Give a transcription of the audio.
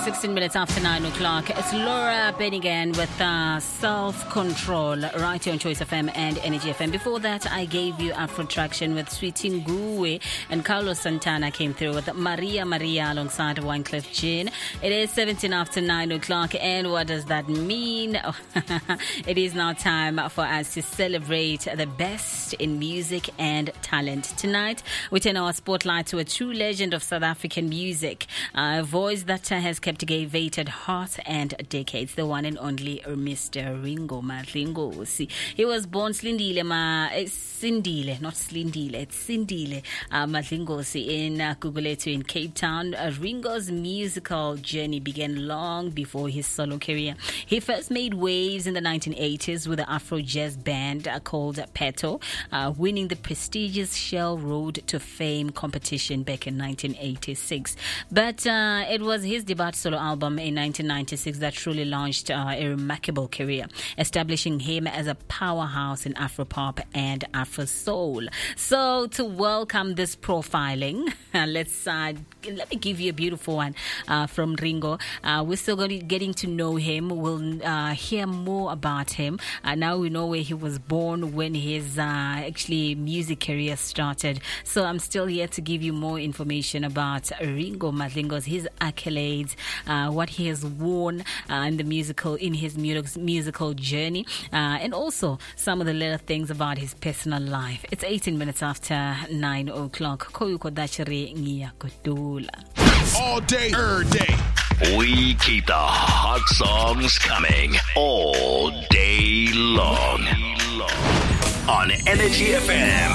16 minutes after 9 o'clock. It's Laura Benigan with Self-Control right here on Choice FM and Energy FM. Before that, I gave you Afro Traction with Sweetie Nguwe, and Carlos Santana came through with Maria alongside Wyclef Jean. It is 17 after 9 o'clock, and what does that mean? It is now time for us to celebrate the best in music and talent. Tonight, we turn our spotlight to a true legend of South African music, a voice that has captivated hearts and decades, the one and only Mr. Ringo Madlingozi. He was born Sindile Madlingozi in Gugulethu in Cape Town. Ringo's musical journey began long before his solo career. He first made waves in the 1980s with the Afro jazz band called Peto, winning the prestigious Shell Road to Fame competition back in 1986. But it was his debut solo album in 1996 that truly launched a remarkable career, establishing him as a powerhouse in Afropop and Afro soul. So to welcome this profiling, let me give you a beautiful one from Ringo. We're still getting to know him. We'll hear more about him. Now we know where he was born, when his actually music career started. So I'm still here to give you more information about Ringo Madlingozi, his accolades, what he has won in his musical journey, and also some of the little things about his personal life. It's 18 minutes after 9 o'clock. All day, every day. We keep the hot songs coming all day long on Energy FM.